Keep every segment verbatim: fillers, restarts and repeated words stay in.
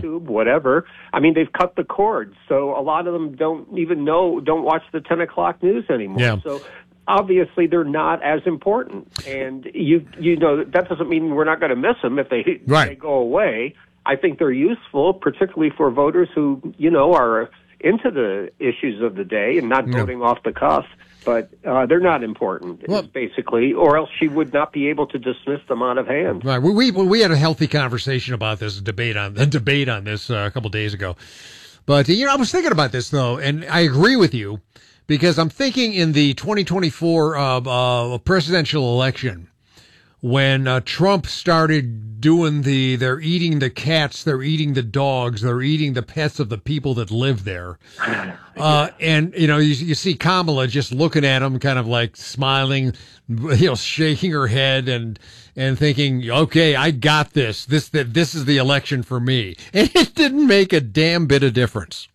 YouTube, whatever. I mean, they've cut the cord, so a lot of them don't even know, don't watch the ten o'clock news anymore. Yeah. So obviously they're not as important. And you you know, that doesn't mean we're not going to miss them if they, right. they go away. I think they're useful, particularly for voters who, you know, are into the issues of the day and not voting yeah. off the cuff. But uh, they're not important, well, basically, or else she would not be able to dismiss them out of hand. Right. We we, we had a healthy conversation about this debate on the debate on this uh, a couple days ago. But you know, I was thinking about this though, and I agree with you because I'm thinking in the twenty twenty-four uh, uh, presidential election when uh, Trump started doing the, they're eating the cats, they're eating the dogs, they're eating the pets of the people that live there. Uh, and, you know, you, you see Kamala just looking at him, kind of like smiling, you know, shaking her head and, and thinking, okay, I got this. This, that this is the election for me. And it didn't make a damn bit of difference.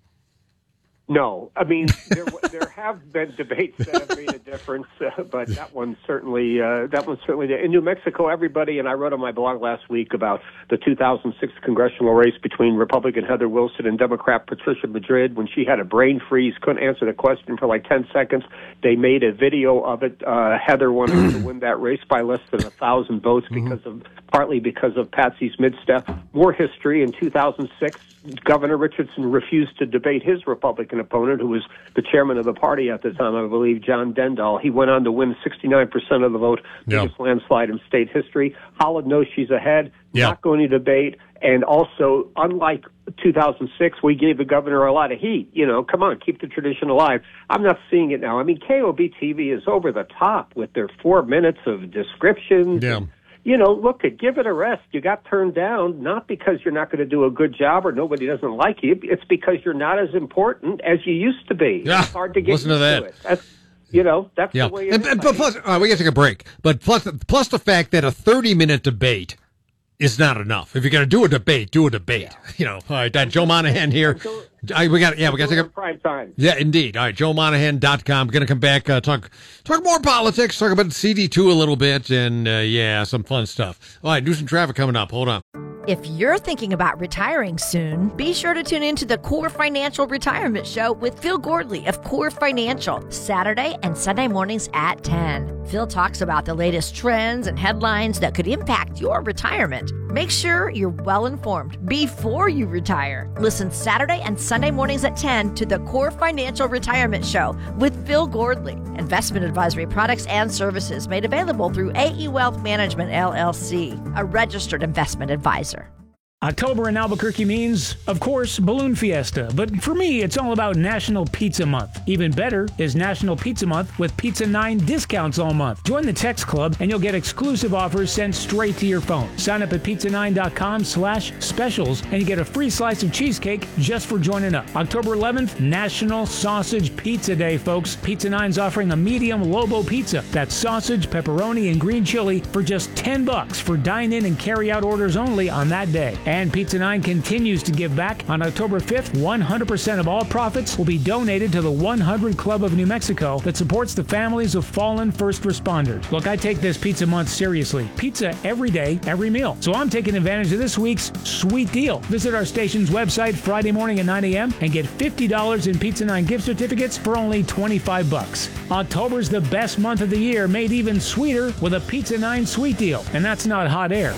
No, I mean, there there have been debates that have made a difference, uh, but that one certainly, uh, that one certainly did. In New Mexico, everybody, and I wrote on my blog last week about the two thousand six congressional race between Republican Heather Wilson and Democrat Patricia Madrid when she had a brain freeze, couldn't answer the question for like ten seconds. They made a video of it. Uh, Heather wanted to win that race by less than a thousand votes because of, partly because of Patsy's mid-step. More history. In two thousand six, Governor Richardson refused to debate his Republican opponent, who was the chairman of the party at the time, I believe, John Dendall. He went on to win sixty-nine percent of the vote, yeah. biggest landslide in state history. Holland knows she's ahead, yeah. not going to debate. And also, unlike two thousand six, we gave the governor a lot of heat. You know, come on, keep the tradition alive. I'm not seeing it now. I mean, K O B T V is over the top with their four minutes of descriptions. Yeah. You know, look, give it a rest. You got turned down, not because you're not going to do a good job or nobody doesn't like you. It's because you're not as important as you used to be. Yeah, it's hard to get listen used to that. To it. That's, you know, that's yeah. the way it and, is. and, but plus, uh, we got to take a break. But plus, plus the fact that a thirty-minute debate is not enough. If you're going to do a debate, do a debate. Yeah. You know, all right, uh, Joe Monahan here. I, we got, yeah, we got to take a prime time. Yeah, indeed. All right, Joe Monahan dot com. We're going to come back, uh, talk, talk more politics, talk about C D two a little bit, and uh, yeah, some fun stuff. All right, do some traffic coming up. Hold on. If you're thinking about retiring soon, be sure to tune in to the Core Financial Retirement Show with Phil Gordley of Core Financial, Saturday and Sunday mornings at ten. Phil talks about the latest trends and headlines that could impact your retirement. Make sure you're well informed before you retire. Listen Saturday and Sunday mornings at ten to the Core Financial Retirement Show with Phil Gordley. Investment advisory products and services made available through A E Wealth Management, L L C, a registered investment advisor. October in Albuquerque means, of course, Balloon Fiesta. But for me, it's all about National Pizza Month. Even better is National Pizza Month with Pizza nine discounts all month. Join the text club and you'll get exclusive offers sent straight to your phone. Sign up at pizza nine dot com slash specials and you get a free slice of cheesecake just for joining up. October eleventh, National Sausage Pizza Day, folks. Pizza nine's offering a medium Lobo pizza. That's sausage, pepperoni, and green chili for just ten bucks for dine-in and carry-out orders only on that day. And Pizza nine continues to give back. On October fifth, one hundred percent of all profits will be donated to the one hundred Club of New Mexico that supports the families of fallen first responders. Look, I take this Pizza Month seriously. Pizza every day, every meal. So I'm taking advantage of this week's sweet deal. Visit our station's website Friday morning at nine a.m. and get fifty dollars in Pizza nine gift certificates for only twenty-five bucks. October's the best month of the year, made even sweeter with a Pizza nine sweet deal. And that's not hot air.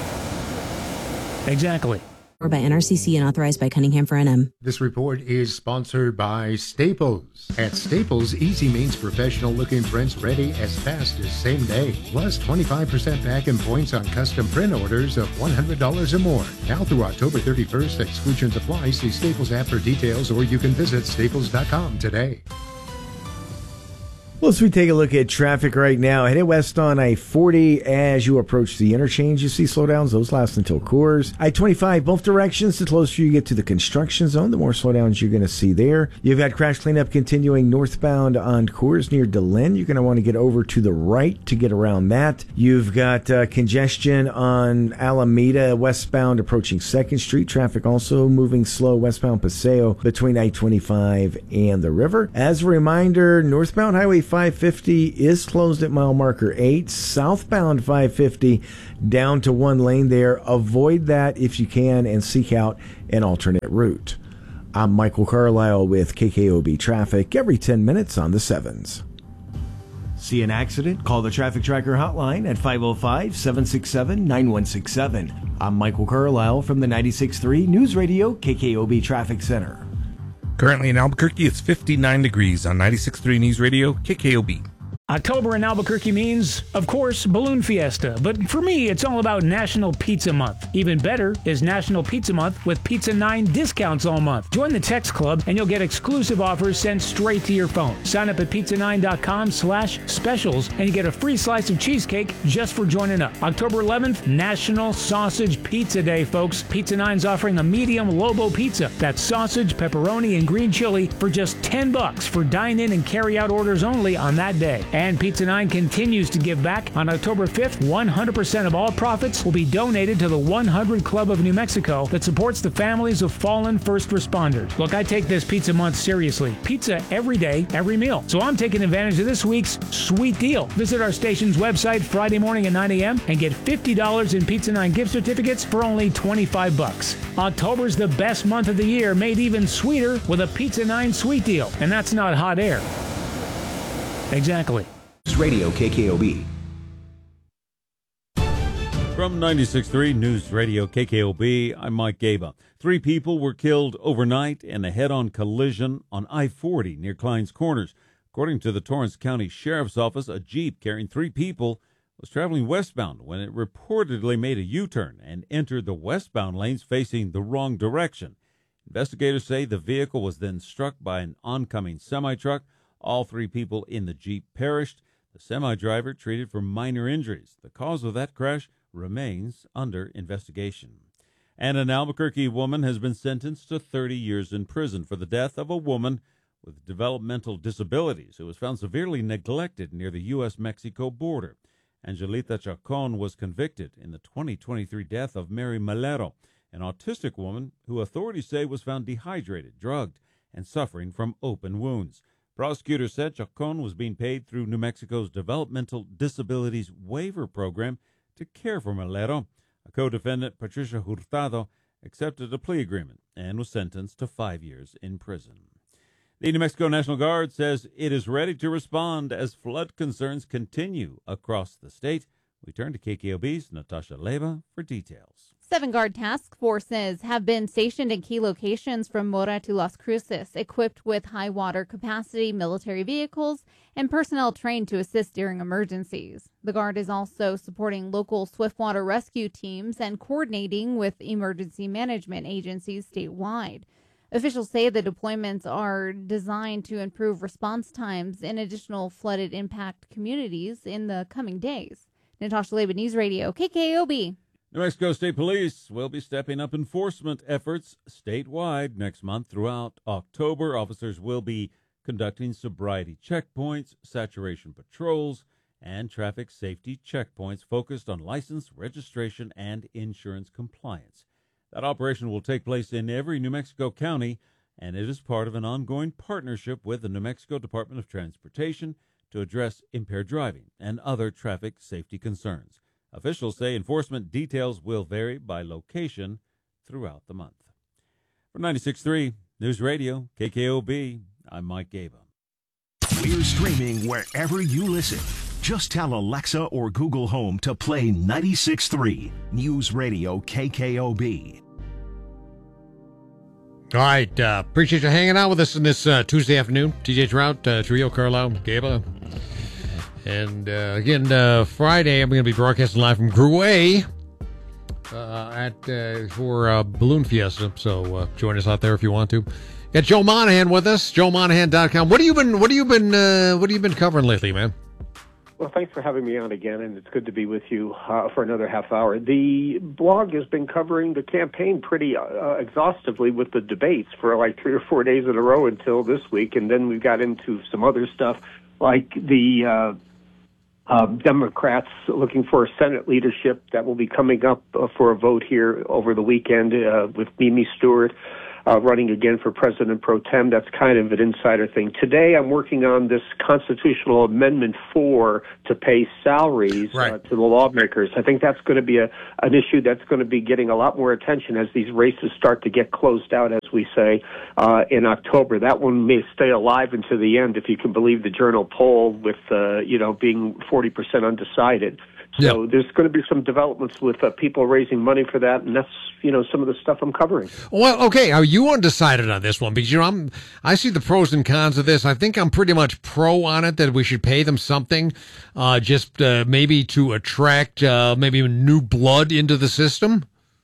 Exactly. Or by N R C C and authorized by Cunningham for N M. This report is sponsored by Staples. At Staples, easy means professional-looking prints ready as fast as same day. Plus twenty-five percent back in points on custom print orders of one hundred dollars or more. Now through October thirty-first, exclusions apply. See Staples app for details, or you can visit staples dot com today. Well, as we take a look at traffic right now, heading west on I forty as you approach the interchange, you see slowdowns. Those last until Coors. I twenty-five, both directions. The closer you get to the construction zone, the more slowdowns you're going to see there. You've got crash cleanup continuing northbound on Coors near DeLynn. You're going to want to get over to the right to get around that. You've got uh, congestion on Alameda westbound approaching second Street. Traffic also moving slow westbound Paseo between I twenty-five and the river. As a reminder, northbound Highway five fifty is closed at mile marker eight. Southbound five fifty down to one lane there. Avoid that if you can and seek out an alternate route. I'm Michael Carlisle with K K O B Traffic every ten minutes on the sevens. See an accident? Call the Traffic Tracker hotline at five oh five, seven six seven, nine one six seven. I'm Michael Carlisle from the ninety-six point three News Radio K K O B Traffic Center. Currently in Albuquerque, it's fifty-nine degrees on ninety-six point three News Radio K K O B. October in Albuquerque means, of course, Balloon Fiesta. But for me, it's all about National Pizza Month. Even better is National Pizza Month with Pizza nine discounts all month. Join the text club and you'll get exclusive offers sent straight to your phone. Sign up at pizza nine dot com slash specials and you get a free slice of cheesecake just for joining up. October eleventh, National Sausage Pizza Day, folks. Pizza nine's offering a medium Lobo pizza. That's sausage, pepperoni, and green chili for just ten bucks for dine-in and carry-out orders only on that day. And Pizza nine continues to give back. On October fifth, one hundred percent of all profits will be donated to the one hundred Club of New Mexico that supports the families of fallen first responders. Look, I take this Pizza Month seriously. Pizza every day, every meal. So I'm taking advantage of this week's sweet deal. Visit our station's website Friday morning at nine a.m. and get fifty dollars in Pizza nine gift certificates for only twenty-five bucks. October's the best month of the year, made even sweeter with a Pizza nine sweet deal. And that's not hot air. Exactly. Radio K K O B. From ninety-six point three News Radio K K O B, I'm Mike Gaba. Three people were killed overnight in a head-on collision on I forty near Klein's Corners. According to the Torrance County Sheriff's Office, a Jeep carrying three people was traveling westbound when it reportedly made a U-turn and entered the westbound lanes facing the wrong direction. Investigators say the vehicle was then struck by an oncoming semi-truck. All three people in the Jeep perished. The semi-driver treated for minor injuries. The cause of that crash remains under investigation. And an Albuquerque woman has been sentenced to thirty years in prison for the death of a woman with developmental disabilities who was found severely neglected near the U S Mexico border. Angelita Chacon was convicted in the twenty twenty-three death of Mary Malero, an autistic woman who authorities say was found dehydrated, drugged, and suffering from open wounds. Prosecutors said Chacon was being paid through New Mexico's Developmental Disabilities Waiver Program to care for Malero. A co-defendant, Patricia Hurtado, accepted a plea agreement and was sentenced to five years in prison. The New Mexico National Guard says it is ready to respond as flood concerns continue across the state. We turn to K K O B's Natasha Leva for details. Seven Guard task forces have been stationed in key locations from Mora to Las Cruces, equipped with high water capacity military vehicles and personnel trained to assist during emergencies. The Guard is also supporting local swiftwater rescue teams and coordinating with emergency management agencies statewide. Officials say the deployments are designed to improve response times in additional flooded impact communities in the coming days. Natasha Leba, News Radio, K K O B. New Mexico State Police will be stepping up enforcement efforts statewide next month. Throughout October, officers will be conducting sobriety checkpoints, saturation patrols, and traffic safety checkpoints focused on license, registration, and insurance compliance. That operation will take place in every New Mexico county, and it is part of an ongoing partnership with the New Mexico Department of Transportation to address impaired driving and other traffic safety concerns. Officials say enforcement details will vary by location throughout the month. For ninety-six point three News Radio, K K O B, I'm Mike Gaba. We're streaming wherever you listen. Just tell Alexa or Google Home to play ninety-six point three News Radio K K O B. All right, uh, appreciate you hanging out with us in this uh, Tuesday afternoon. T J Trout, uh, Trio, Carlisle, Gaba. And uh, again, uh, Friday, I'm going to be broadcasting live from Grouet uh, at uh, for uh, Balloon Fiesta. So uh, join us out there if you want to. Got Joe Monahan with us, joe monahan dot com. What have you been? What have you been? Uh, what have you been covering lately, man? Well, thanks for having me on again, and it's good to be with you uh, for another half hour. The blog has been covering the campaign pretty uh, exhaustively with the debates for like three or four days in a row until this week, and then we got into some other stuff like the uh, uh, Democrats looking for a Senate leadership that will be coming up uh, for a vote here over the weekend uh, with Mimi Stewart. uh, running again for President Pro Tem. That's kind of an insider thing. Today, I'm working on this constitutional amendment four to pay salaries right. uh, to the lawmakers. I think that's going to be a, an issue that's going to be getting a lot more attention as these races start to get closed out, as we say, uh, in October. That one may stay alive into the end, if you can believe the Journal poll, with, uh, you know, being forty percent undecided. So yep. there's going to be some developments with uh, people raising money for that, and that's, you know, some of the stuff I'm covering. Well, okay, are you undecided on this one? Because, you know, I'm, I see the pros and cons of this. I think I'm pretty much pro on it, that we should pay them something, uh, just uh, maybe to attract uh, maybe new blood into the system.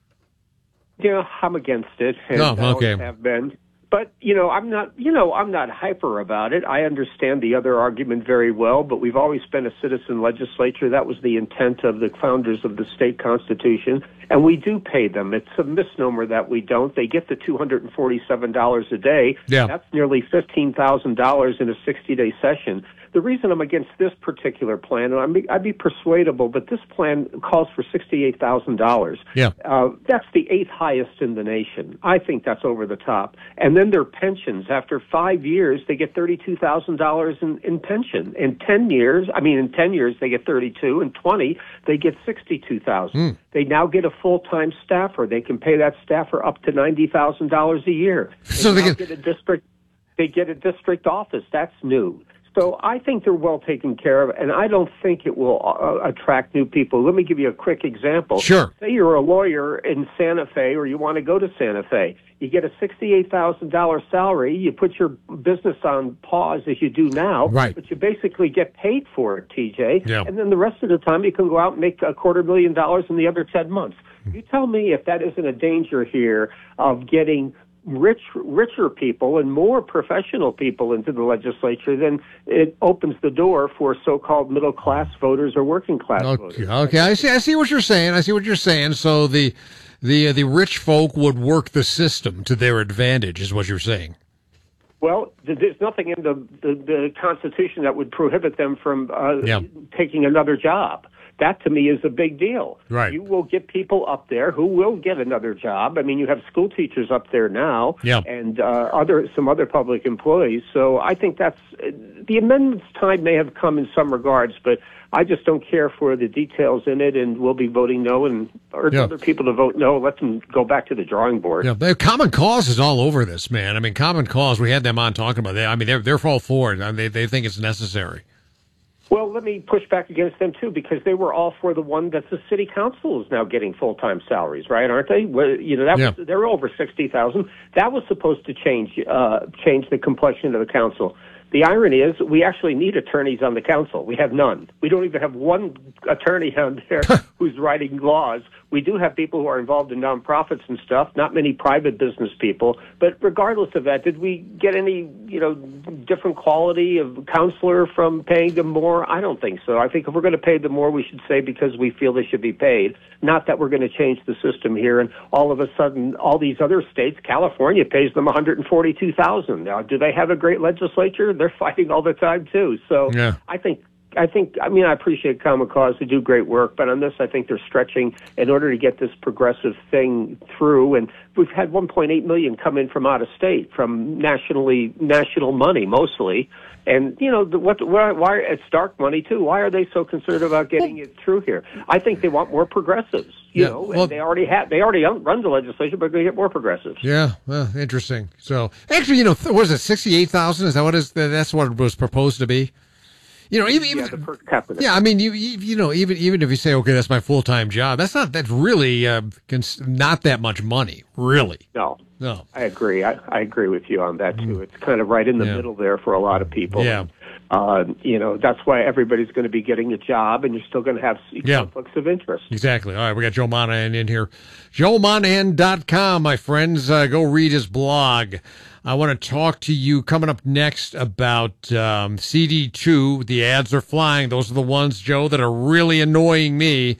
Yeah, I'm against it, and oh, I okay. always have been. But, you know, I'm not, you know, I'm not hyper about it. I understand the other argument very well, but we've always been a citizen legislature. That was the intent of the founders of the state constitution. And we do pay them. It's a misnomer that we don't. They get the two hundred forty-seven dollars a day. Yeah. That's nearly fifteen thousand dollars in a sixty-day session. The reason I'm against this particular plan, and I'd be, I'd be persuadable, but this plan calls for sixty-eight thousand dollars. Yeah. Uh, that's the eighth highest in the nation. I think that's over the top. And then their pensions. After five years, they get thirty-two thousand dollars in, in pension. In ten years, I mean, in ten years, they get thirty-two. In twenty, they get sixty-two thousand dollars. Mm. They now get a full-time staffer. They can pay that staffer up to ninety thousand dollars a year. They so they get, get a district. They get a district office. That's new. So I think they're well taken care of, and I don't think it will uh, attract new people. Let me give you a quick example. Sure. Say you're a lawyer in Santa Fe, or you want to go to Santa Fe. You get a sixty-eight thousand dollars salary. You put your business on pause, as you do now. Right. But you basically get paid for it, T J. Yeah. And then the rest of the time, you can go out and make a quarter million dollars in the other ten months. You tell me if that isn't a danger here of getting rich, richer people and more professional people into the legislature, then it opens the door for so-called middle-class voters or working-class okay, voters. Okay, I see. I see what you're saying. I see what you're saying. So the the uh, the rich folk would work the system to their advantage, is what you're saying. Well, there's nothing in the the, the Constitution that would prohibit them from uh, yeah. taking another job. That, to me, is a big deal. Right. You will get people up there who will get another job. I mean, you have school teachers up there now, yeah. and uh, other some other public employees. So I think that's the amendment's time may have come in some regards, but I just don't care for the details in it, and we'll be voting no, and urge yeah. other people to vote no. Let them go back to the drawing board. Yeah, but Common Cause is all over this, man. I mean, Common Cause, we had them on talking about that. I mean, they're they're all for it. I mean, they they think it's necessary. Well, let me push back against them, too, because they were all for the one that the city council is now getting full-time salaries, right, aren't they? Well, you know, that yeah. was, they're over sixty thousand. That was supposed to change uh, change the complexion of the council. The irony is we actually need attorneys on the council. We have none. We don't even have one attorney on there who's writing laws. We do have people who are involved in nonprofits and stuff, not many private business people. But regardless of that, did we get any, you know, different quality of counselor from paying them more? I don't think so. I think if we're going to pay them more, we should say because we feel they should be paid, not that we're going to change the system here. And all of a sudden, all these other states, California pays them one hundred forty-two thousand dollars. Now, do they have a great legislature? They're fighting all the time, too. So yeah. I think I think, I mean, I appreciate Common Cause. They do great work, but on this, I think they're stretching in order to get this progressive thing through. And we've had one point eight million come in from out of state, from nationally, national money mostly. And, you know, the, what, why, why, it's dark money, too. Why are they so concerned about getting it through here? I think they want more progressives, you yeah, know, well, and they already have, they already run the legislation, but they get more progressives. Yeah, well, interesting. So, actually, you know, what was it, sixty-eight thousand? Is that what is, that's what it was proposed to be? You know, even, even yeah, the per capita. Yeah, I mean, you you know, even even if you say, okay, that's my full time job, that's not that's really uh, cons- not that much money, really. No, no, I agree. I, I agree with you on that too. It's kind of right in the yeah. middle there for a lot of people. Yeah, uh, you know, that's why everybody's going to be getting a job, and you're still going to have yeah. conflicts of interest. Exactly. All right, we got Joe Monahan in here, joe monahan dot com, my friends. Uh, go read his blog. I want to talk to you coming up next about um, C D two. The ads are flying. Those are the ones, Joe, that are really annoying me.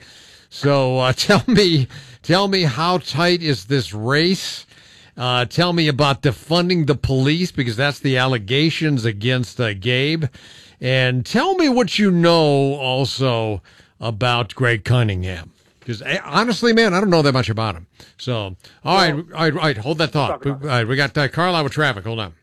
So uh, tell me, tell me how tight is this race? Uh, tell me about defunding the police, because that's the allegations against uh, Gabe. And tell me what you know also about Greg Cunningham. Because honestly, man, I don't know that much about him. So, all well, right, all right, all right, hold that thought. All right, we got uh, Carlisle with traffic. Hold on.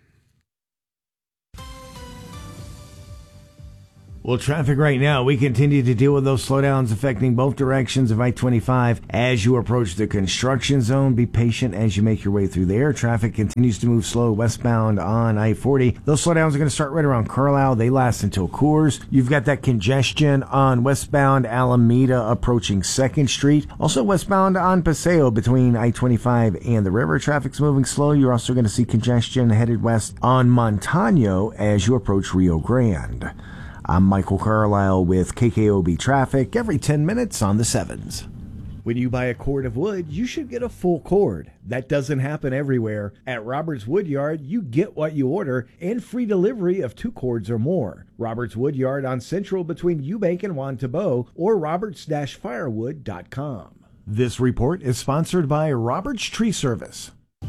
Well, traffic right now, we continue to deal with those slowdowns affecting both directions of I twenty-five. As you approach the construction zone, be patient as you make your way through there. Traffic continues to move slow westbound on I forty. Those slowdowns are going to start right around Carlisle. They last until Coors. You've got that congestion on westbound Alameda approaching second Street. Also westbound on Paseo between I twenty-five and the river. Traffic's moving slow. You're also going to see congestion headed west on Montano as you approach Rio Grande. I'm Michael Carlisle with K K O B Traffic every ten minutes on the sevens. When you buy a cord of wood, you should get a full cord. That doesn't happen everywhere. At Roberts Woodyard, you get what you order and free delivery of two cords or more. Roberts Woodyard on Central between Eubank and Juan Tabo or roberts dash firewood dot com. This report is sponsored by Roberts Tree Service.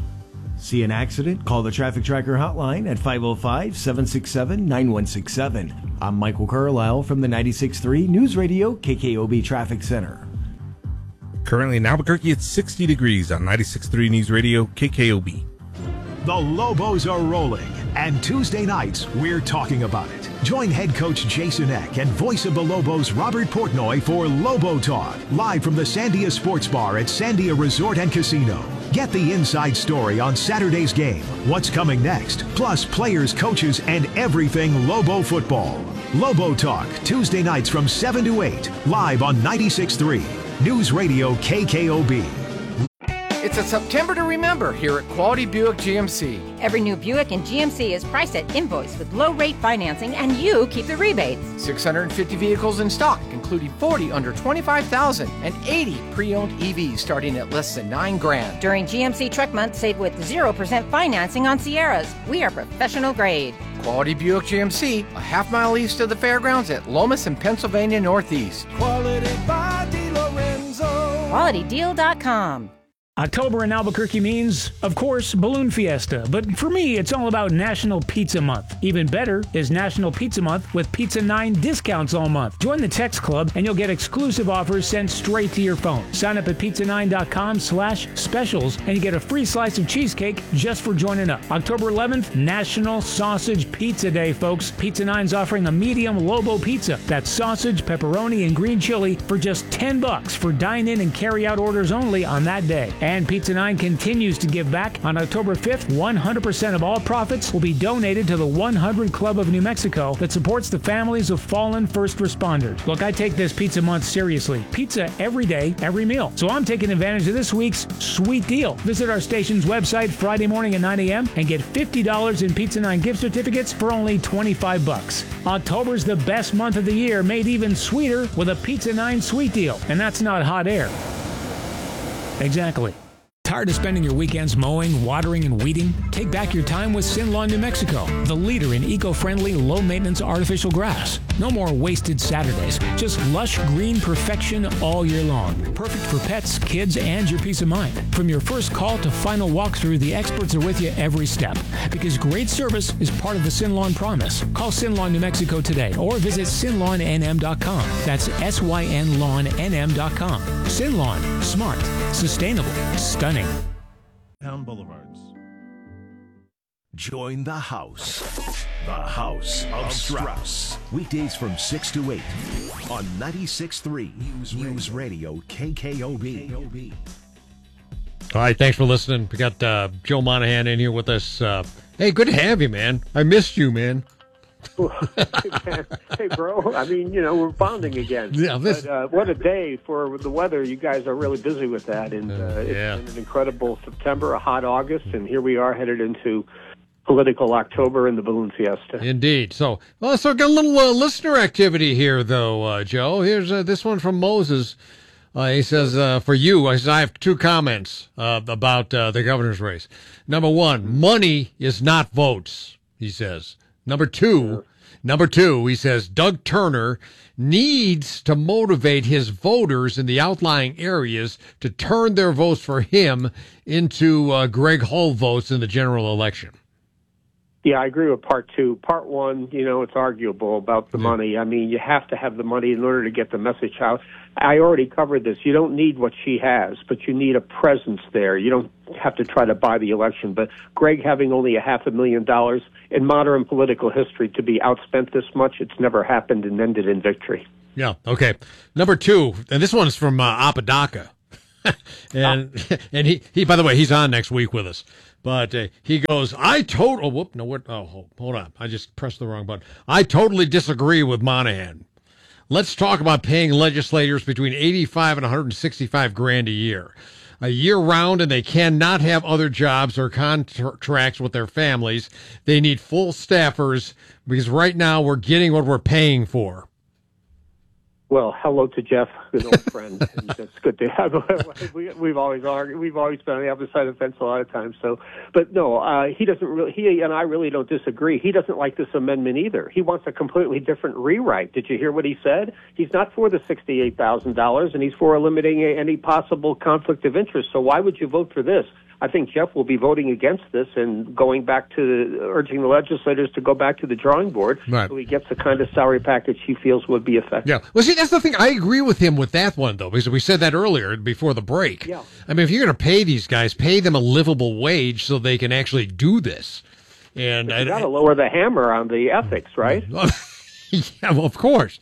See an accident? Call the Traffic Tracker hotline at five oh five, seven six seven, nine one six seven. I'm Michael Carlisle from the ninety-six point three News Radio K K O B Traffic Center. Currently in Albuquerque, it's sixty degrees on ninety-six point three News Radio K K O B. The Lobos are rolling, and Tuesday nights, we're talking about it. Join head coach Jason Eck and voice of the Lobos Robert Portnoy for Lobo Talk, live from the Sandia Sports Bar at Sandia Resort and Casino. Get the inside story on Saturday's game, what's coming next, plus players, coaches, and everything Lobo football. Lobo Talk, Tuesday nights from seven to eight, live on ninety-six point three News Radio K K O B. It's a September to remember here at Quality Buick G M C. Every new Buick in G M C is priced at invoice with low rate financing, and you keep the rebates. six hundred fifty vehicles in stock, including forty under twenty-five thousand and eighty pre-owned E Vs starting at less than nine grand. During G M C Truck Month, save with zero percent financing on Sierras. We are professional grade. Quality Buick G M C, a half mile east of the fairgrounds at Lomas and Pennsylvania Northeast. Quality by DeLorenzo. quality deal dot com. October in Albuquerque means, of course, Balloon Fiesta. But for me, it's all about National Pizza Month. Even better is National Pizza Month with Pizza nine discounts all month. Join the text club and you'll get exclusive offers sent straight to your phone. Sign up at pizza nine dot com slash specials and you get a free slice of cheesecake just for joining up. October eleventh, National Sausage Pizza Day, folks. Pizza nine's offering a medium Lobo pizza. That's sausage, pepperoni, and green chili for just ten bucks for dine-in and carry-out orders only on that day. And Pizza nine continues to give back. On October fifth, one hundred percent of all profits will be donated to the one hundred Club of New Mexico that supports the families of fallen first responders. Look, I take this Pizza Month seriously. Pizza every day, every meal. So I'm taking advantage of this week's sweet deal. Visit our station's website Friday morning at nine a.m. and get fifty dollars in Pizza nine gift certificates for only twenty-five bucks. October's the best month of the year, made even sweeter with a Pizza nine sweet deal. And that's not hot air. Exactly. Tired of spending your weekends mowing, watering, and weeding? Take back your time with Sinlawn New Mexico, the leader in eco-friendly, low-maintenance artificial grass. No more wasted Saturdays, just lush green perfection all year long. Perfect for pets, kids, and your peace of mind. From your first call to final walkthrough, the experts are with you every step. Because great service is part of the Sinlawn promise. Call Sinlawn New Mexico today or visit sin lawn n m dot com. That's S Y N lawn N M dot com. Sinlawn. Smart. Sustainable. Stunning. Town Boulevards. Join the house. The House of Strauss. Weekdays from six to eight on ninety-six point three News, News Radio K K O B. All right, thanks for listening. We got uh, Joe Monahan in here with us. Uh, hey, good to have you, man. I missed you, man. Hey, bro. I mean, you know, we're bonding again. Yeah, this... but, uh, what a day for the weather. You guys are really busy with that. And uh, it's yeah. been an incredible September, a hot August, and here we are headed into political October and the Balloon Fiesta. Indeed. So, well, so got a little uh, listener activity here, though, uh, Joe. Here's uh, this one from Moses. Uh, he says, uh, for you, I, said, I have two comments uh, about uh, the governor's race. Number one, money is not votes, he says. Number two, number two, he says, Doug Turner needs to motivate his voters in the outlying areas to turn their votes for him into uh, Greg Hull votes in the general election. Yeah, I agree with part two. Part one, you know, it's arguable about the yeah. money. I mean, you have to have the money in order to get the message out. I already covered this. You don't need what she has, but you need a presence there. You don't have to try to buy the election. But Greg having only a half a million dollars in modern political history to be outspent this much, it's never happened and ended in victory. Yeah, okay. Number two, and this one's from uh, Apodaca. and oh. and he, he, by the way, he's on next week with us. But uh, he goes, I total, whoop, no, what, oh, hold on. I just pressed the wrong button. I totally disagree with Monahan. Let's talk about paying legislators between eighty-five and one hundred sixty-five grand a year. A year round, and they cannot have other jobs or contracts with their families. They need full staffers because right now we're getting what we're paying for. Well, hello to Jeff, an old friend. And it's good to have. we, we've always argued. We've always been on the other side of the fence a lot of times. So, but no, uh, he doesn't really. He and I really don't disagree. He doesn't like this amendment either. He wants a completely different rewrite. Did you hear what he said? He's not for the sixty-eight thousand dollars, and he's for eliminating any possible conflict of interest. So why would you vote for this? I think Jeff will be voting against this and going back to urging the legislators to go back to the drawing board right. so he gets the kind of salary package he feels would be effective. Yeah. Well, see, that's the thing. I agree with him with that one, though, because we said that earlier before the break. Yeah. I mean, if you're going to pay these guys, pay them a livable wage so they can actually do this. And you got to lower the hammer on the ethics, right? Yeah, well, of course.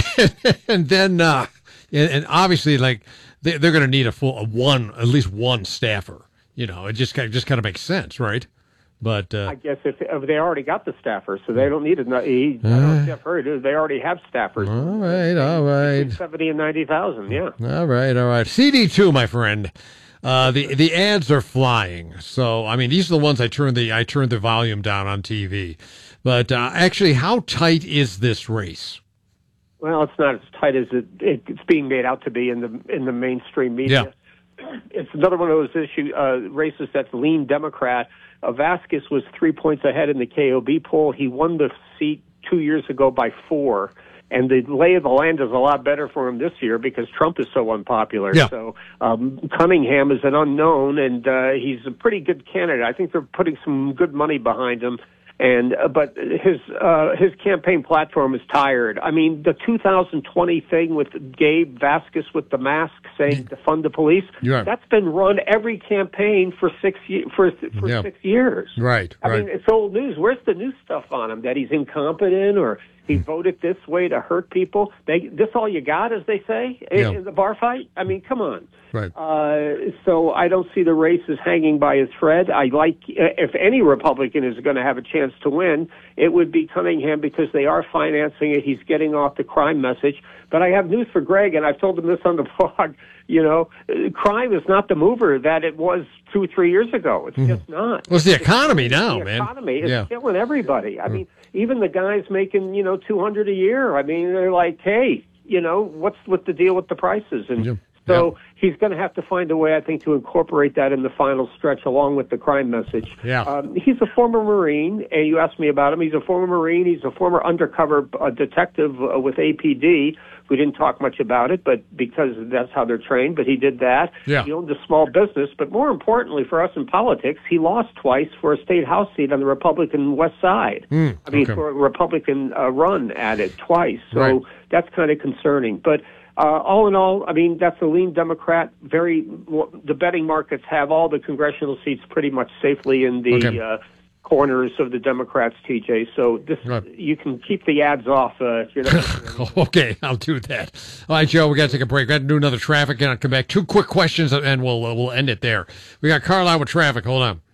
and then, uh, and, and obviously, like, they, they're going to need a full, a one, at least one staffer. You know, it just kind of, just kind of makes sense, right? But uh, I guess if, if they already got the staffers, so they don't need it. He, I don't know if Jeff heard it. They already have staffers. All right, all right. Seventy and ninety thousand, yeah. All right, all right. C D two, my friend. Uh, the the ads are flying. So I mean, these are the ones I turned the I turned the volume down on T V. But uh, actually, how tight is this race? Well, it's not as tight as it, it's being made out to be in the in the mainstream media. Yeah. It's another one of those issue uh, races that's lean Democrat. Uh, Vasquez was three points ahead in the K O B poll. He won the seat two years ago by four, and the lay of the land is a lot better for him this year because Trump is so unpopular. Yeah. So um, Cunningham is an unknown, and uh, he's a pretty good candidate. I think they're putting some good money behind him. And uh, but his uh, his campaign platform is tired. I mean, the two thousand twenty thing with Gabe Vasquez with the mask saying defund the police, yeah. that's been run every campaign for six ye- for for yeah. six years. Right. I right. mean, it's old news. Where's the new stuff on him that he's incompetent or he voted this way to hurt people? They, this all you got, as they say, in, yeah. in the bar fight? I mean, come on. Right. Uh, so I don't see the race as hanging by a thread. I like, if any Republican is going to have a chance to win, it would be Cunningham because they are financing it. He's getting off the crime message. But I have news for Greg, and I've told him this on the blog. You know, crime is not the mover that it was two, three years ago. It's mm-hmm. just not. Well, it's the economy it's, now, the man. The economy is yeah. killing everybody. I mm. mean, even the guys making, you know, two hundred a year. I mean, they're like, hey, you know, what's with the deal with the prices? And yeah. so yeah. he's going to have to find a way, I think, to incorporate that in the final stretch along with the crime message. Yeah. Um, he's a former Marine, and you asked me about him. He's a former Marine. He's a former undercover uh, detective uh, with A P D. We didn't talk much about it, but because that's how they're trained, but he did that. Yeah. He owned a small business, but more importantly for us in politics, he lost twice for a state house seat on the Republican West Side. Mm, I mean, okay. for a Republican uh, run at it twice. So right. that's kind of concerning. But uh, all in all, I mean, that's a lean Democrat. Very, the betting markets have all the congressional seats pretty much safely in the okay. uh, corners of the Democrats, T J. So this right. you can keep the ads off. Uh, if you're not okay, I'll do that. All right, Joe, we got to take a break. We got to do another traffic, and I'll come back. Two quick questions, and we'll uh, we'll end it there. We got Carlisle with traffic. Hold on.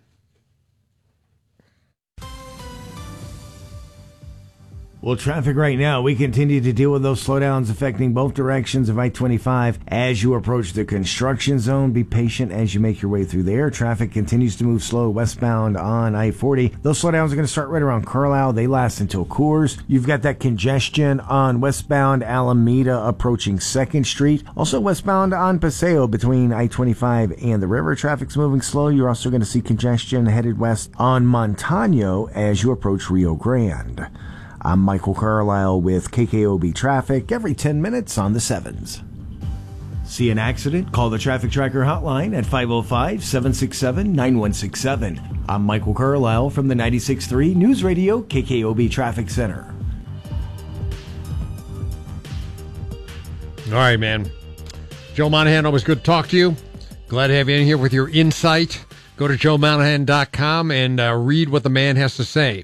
Well, traffic right now, we continue to deal with those slowdowns affecting both directions of I twenty-five. As you approach the construction zone, be patient as you make your way through there. Traffic continues to move slow westbound on I forty. Those slowdowns are going to start right around Carlisle. They last until Coors. You've got that congestion on westbound Alameda approaching second Street. Also westbound on Paseo between I twenty-five and the river. Traffic's moving slow. You're also going to see congestion headed west on Montano as you approach Rio Grande. I'm Michael Carlisle with K K O B Traffic every ten minutes on the sevens. See an accident? Call the Traffic Tracker hotline at five oh five, seven six seven, nine one six seven. I'm Michael Carlisle from the ninety-six point three News Radio K K O B Traffic Center. All right, man. Joe Monahan, always good to talk to you. Glad to have you in here with your insight. Go to joe monahan dot com and uh, read what the man has to say.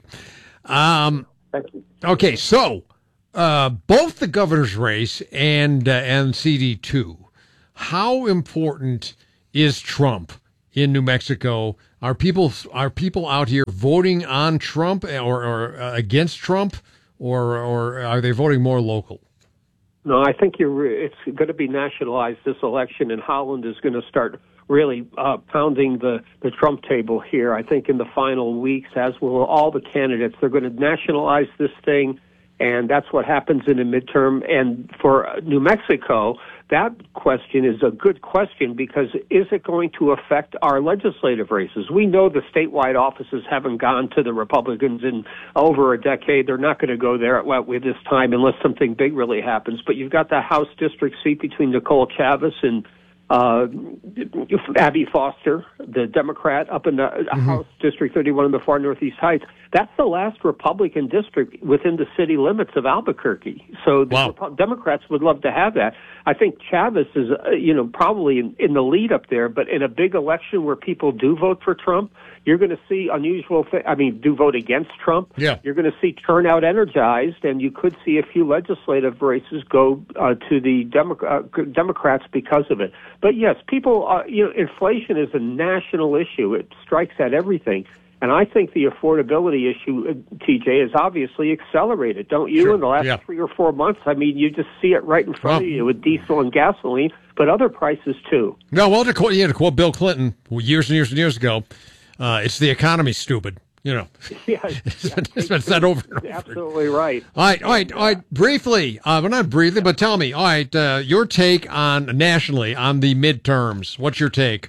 Um, Thank you. Okay, so uh, both the governor's race and uh, and C D two, how important is Trump in New Mexico? Are people are people out here voting on Trump or, or uh, against Trump, or or are they voting more local? No, I think you're. It's going to be nationalized this election, and Holland is going to start really uh, pounding the, the Trump table here. I think in the final weeks, as will all the candidates, they're going to nationalize this thing, and that's what happens in a midterm. And for New Mexico, that question is a good question because is it going to affect our legislative races? We know the statewide offices haven't gone to the Republicans in over a decade. They're not going to go there at this time unless something big really happens. But you've got the House district seat between Nicole Chavez and uh, Abby Foster, the Democrat, up in the mm-hmm. House District thirty-one in the far northeast Heights. That's the last Republican district within the city limits of Albuquerque. So the wow. Repu- Democrats would love to have that. I think Chavez is, uh, you know, probably in, in the lead up there, but in a big election where people do vote for Trump, you're going to see unusual things. I mean, do vote against Trump. Yeah. You're going to see turnout energized, and you could see a few legislative races go uh, to the Demo- uh, Democrats because of it. But yes, people, uh, you know, inflation is a national issue. It strikes at everything. And I think the affordability issue, T J, is obviously accelerated, don't you, sure. in the last yeah. three or four months? I mean, you just see it right in front well, of you with diesel and gasoline, but other prices too. No, well, to quote, yeah, to quote Bill Clinton years and years and years ago, uh, it's the economy, stupid. You know, yeah, it's yeah, been, it's been said over and over. Absolutely right. All right, all right, all right. Briefly, uh, well, not briefly, but tell me, all right, uh, your take on nationally on the midterms. What's your take?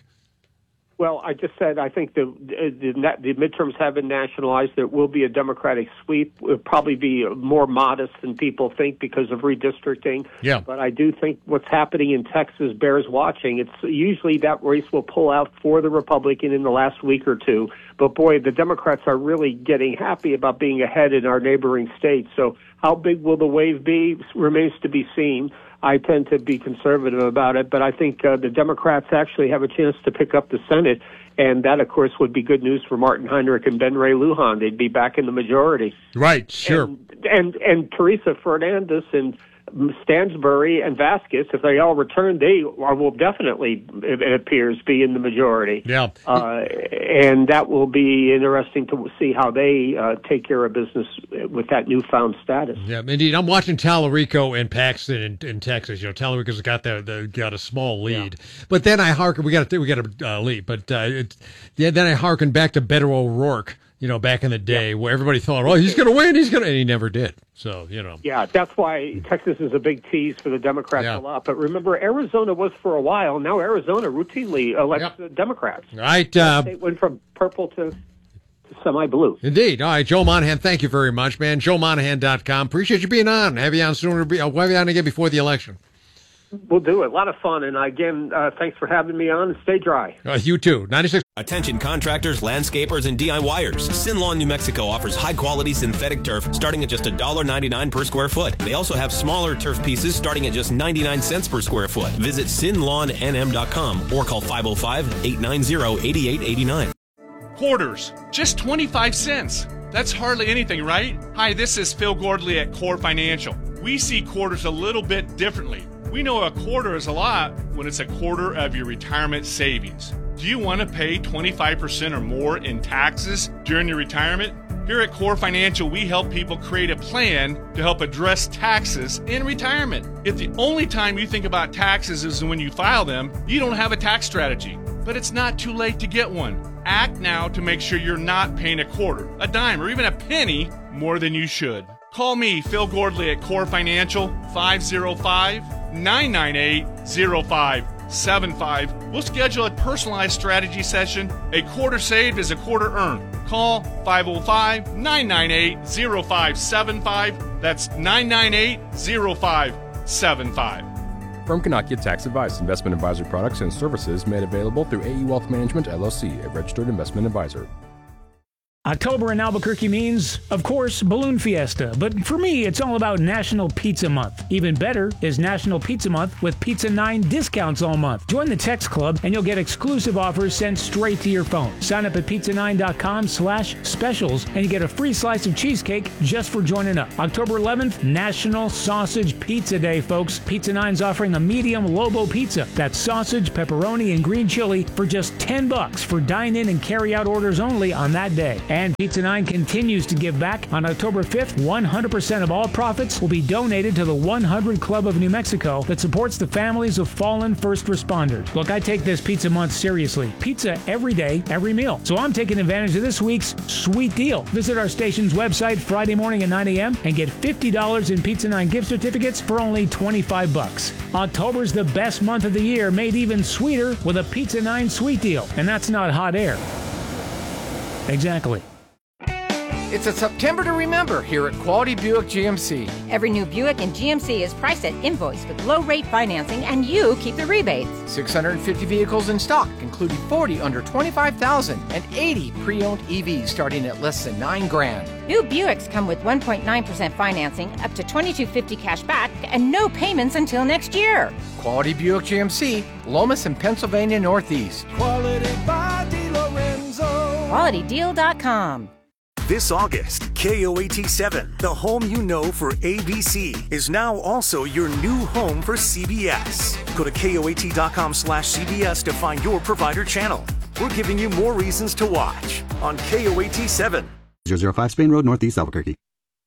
Well, I just said I think the, the the midterms have been nationalized. There will be a Democratic sweep. It will probably be more modest than people think because of redistricting. Yeah. But I do think what's happening in Texas bears watching. It's usually that race will pull out for the Republican in the last week or two. But boy, the Democrats are really getting happy about being ahead in our neighboring states. So how big will the wave be remains to be seen. I tend to be conservative about it, but I think uh, the Democrats actually have a chance to pick up the Senate, and that, of course, would be good news for Martin Heinrich and Ben Ray Lujan. They'd be back in the majority. Right, sure. And and, and Teresa Fernandez and Stansbury and Vasquez, if they all return, they are, will definitely, it appears, be in the majority. Yeah. Uh, and that will be interesting to see how they uh, take care of business with that newfound status. Yeah, indeed. I'm watching Tallarico and Paxton in, in Texas. You know, Tallarico's got the, the got a small lead, yeah. But then I hearken. We got a, we got a uh, lead, but uh, it, yeah. Then I hearken back to Beto O'Rourke. You know, back in the day, yeah. where everybody thought, "Oh, he's going to win. He's going to," and he never did. So, you know. Yeah, that's why Texas is a big tease for the Democrats yeah. a lot. But remember, Arizona was for a while. Now Arizona routinely elects yep. Democrats. Right. Uh, they went from purple to, to semi-blue. Indeed. All right, Joe Monahan, thank you very much, man. joe monahan dot com. Appreciate you being on. Have you on sooner? I'll have you on again before the election. We'll do it. A lot of fun. And again, uh, thanks for having me on. Stay dry. Uh, you too. ninety-six. Attention contractors, landscapers, and D I Y ers. Sin Lawn New Mexico offers high-quality synthetic turf starting at just one dollar ninety-nine per square foot. They also have smaller turf pieces starting at just ninety-nine cents per square foot. Visit sin lawn n m dot com or call five oh five, eight nine zero, eight eight eight nine. Quarters, just twenty-five cents. That's hardly anything, right? Hi, this is Phil Gordley at Core Financial. We see quarters a little bit differently. We know a quarter is a lot when it's a quarter of your retirement savings. Do you want to pay twenty-five percent or more in taxes during your retirement? Here at Core Financial, we help people create a plan to help address taxes in retirement. If the only time you think about taxes is when you file them, you don't have a tax strategy. But it's not too late to get one. Act now to make sure you're not paying a quarter, a dime, or even a penny more than you should. Call me, Phil Gordley, at Core Financial, five oh five, nine nine eight, oh five seven five. We'll schedule a personalized strategy session. A quarter saved is a quarter earned. Call five oh five, nine nine eight, oh five seven five. That's nine nine eight, oh five seven five. Firm cannot get tax advice. Investment advisory products and services made available through A E Wealth Management, L L C, a registered investment advisor. October in Albuquerque means, of course, Balloon Fiesta. But for me, it's all about National Pizza Month. Even better is National Pizza Month with Pizza nine discounts all month. Join the text club and you'll get exclusive offers sent straight to your phone. Sign up at pizza nine dot com slash specials and you get a free slice of cheesecake just for joining up. October eleventh, National Sausage Pizza Day, folks. Pizza nine's offering a medium Lobo pizza. That's sausage, pepperoni, and green chili for just ten bucks for dine-in and carry-out orders only on that day. And Pizza nine continues to give back. On October fifth, one hundred percent of all profits will be donated to the one hundred Club of New Mexico that supports the families of fallen first responders. Look, I take this Pizza Month seriously. Pizza every day, every meal. So I'm taking advantage of this week's sweet deal. Visit our station's website Friday morning at nine a.m. and get fifty dollars in Pizza nine gift certificates for only twenty-five bucks. October's the best month of the year, made even sweeter with a Pizza nine sweet deal. And that's not hot air. Exactly. It's a September to remember here at Quality Buick G M C. Every new Buick in G M C is priced at invoice with low-rate financing, and you keep the rebates. six hundred fifty vehicles in stock, including forty under twenty-five thousand and eighty pre-owned E Vs starting at less than nine grand. New Buicks come with one point nine percent financing, up to twenty-two fifty cash back, and no payments until next year. Quality Buick G M C, Lomas and Pennsylvania Northeast. Quality by DeLorenzo. quality deal dot com. This August, K O A T seven, the home you know for A B C, is now also your new home for C B S. Go to K O A T dot com slash C B S to find your provider channel. We're giving you more reasons to watch on K O A T seven. zero zero five Spain Road, Northeast Albuquerque.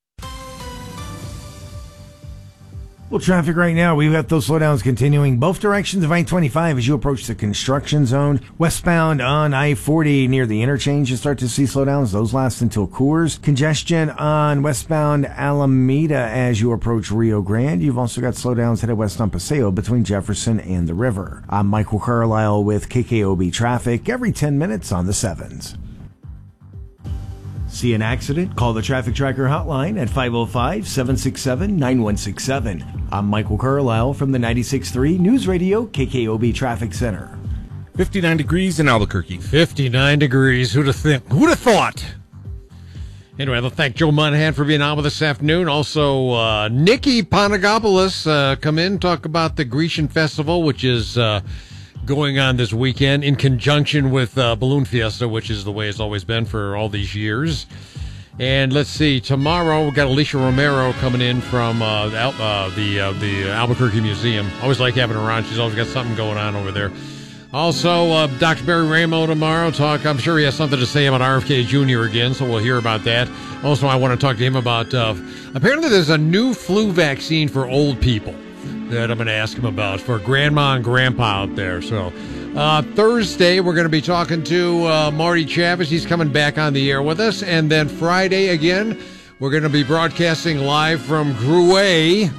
Well, traffic right now, we've got those slowdowns continuing both directions of I twenty-five as you approach the construction zone. Westbound on I forty near the interchange, you start to see slowdowns. Those last until Coors. Congestion on westbound Alameda as you approach Rio Grande. You've also got slowdowns headed west on Paseo between Jefferson and the river. I'm Michael Carlisle with K K O B Traffic every ten minutes on the sevens. See an accident? Call the Traffic Tracker hotline at five oh five, seven six seven, nine one six seven. I'm Michael Carlisle from the ninety-six point three News Radio K K O B Traffic Center. fifty-nine degrees in Albuquerque. fifty-nine degrees. Who'd have, th- who'd have thought? Anyway, I'd like to thank Joe Monahan for being on with us this afternoon. Also, uh, Nikki Panagopoulos uh, come in, talk about the Grecian Festival, which is uh, going on this weekend in conjunction with uh, Balloon Fiesta, which is the way it's always been for all these years. And let's see, tomorrow we've got Alicia Romero coming in from uh, the uh, the, uh, the Albuquerque Museum. Always like having her around. She's always got something going on over there. Also, uh, Doctor Barry Ramo tomorrow. Talk. I'm sure he has something to say about R F K Junior again, so we'll hear about that. Also, I want to talk to him about, uh, apparently there's a new flu vaccine for old people that I'm going to ask him about for grandma and grandpa out there. So uh, Thursday, we're going to be talking to uh, Marty Chavez. He's coming back on the air with us. And then Friday, again, we're going to be broadcasting live from Grouet.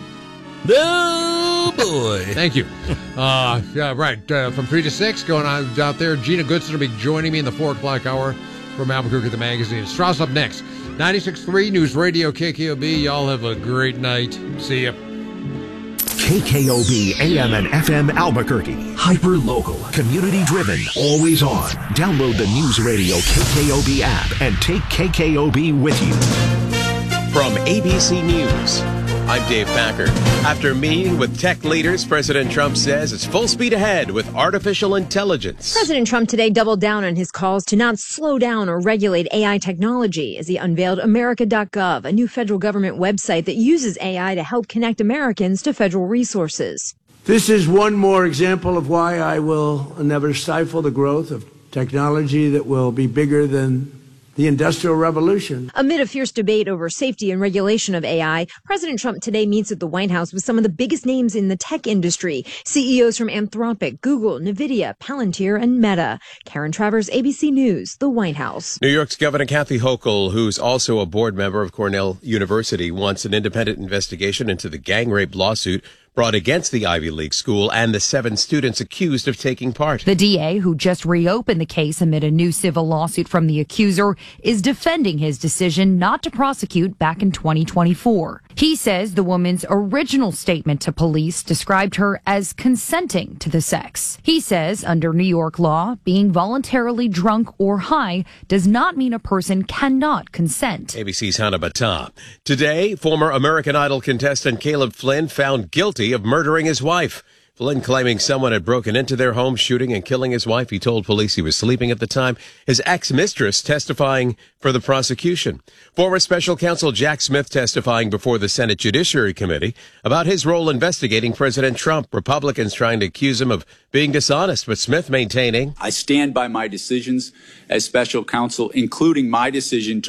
Oh, boy. Thank you. Uh, yeah, right, uh, from three to six, going on out there. Gina Goodson will be joining me in the four o'clock hour from Albuquerque, the magazine. Strauss up next. ninety-six point three News Radio K K O B. Y'all have a great night. See ya. K K O B A M and F M Albuquerque. Hyper local, community driven, always on. Download the News Radio K K O B app and take K K O B with you. From A B C News, I'm Dave Packer. After meeting with tech leaders, President Trump says it's full speed ahead with artificial intelligence. President Trump today doubled down on his calls to not slow down or regulate A I technology as he unveiled America dot gov, a new federal government website that uses A I to help connect Americans to federal resources. This is one more example of why I will never stifle the growth of technology that will be bigger than the Industrial Revolution. Amid a fierce debate over safety and regulation of A I, President Trump today meets at the White House with some of the biggest names in the tech industry. C E Os from Anthropic, Google, NVIDIA, Palantir, and Meta. Karen Travers, A B C News, the White House. New York's Governor Kathy Hochul, who's also a board member of Cornell University, wants an independent investigation into the gang rape lawsuit brought against the Ivy League school and the seven students accused of taking part. The D A, who just reopened the case amid a new civil lawsuit from the accuser, is defending his decision not to prosecute back in twenty twenty-four. He says the woman's original statement to police described her as consenting to the sex. He says under New York law, being voluntarily drunk or high does not mean a person cannot consent. A B C's Hannah Battah. Today, former American Idol contestant Caleb Flynn found guilty of murdering his wife. Flynn claiming someone had broken into their home, shooting and killing his wife. He told police he was sleeping at the time. His ex-mistress testifying for the prosecution. Former special counsel Jack Smith testifying before the Senate Judiciary Committee about his role investigating President Trump. Republicans trying to accuse him of being dishonest, but Smith maintaining, I stand by my decisions as special counsel, including my decision to